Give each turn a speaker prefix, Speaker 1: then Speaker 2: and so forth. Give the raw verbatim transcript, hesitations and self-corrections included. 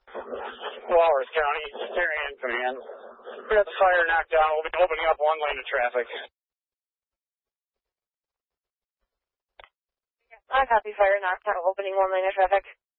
Speaker 1: Walworth County, Darien Command. We got the fire knocked down. We'll be opening up one lane of traffic.
Speaker 2: I copy fire knocked down, opening one lane of traffic.